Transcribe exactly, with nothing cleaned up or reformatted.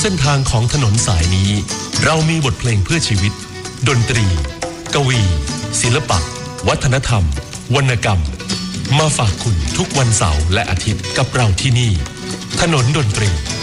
เส้นทางของถนนสายนี้เรามีบทเพลงเพื่อชีวิตดนตรีกวีศิลปะวัฒนธรรมวรรณกรรมมาฝากคุณทุกวันเสาร์และอาทิตย์กับเราที่นี่ถนนดนตรี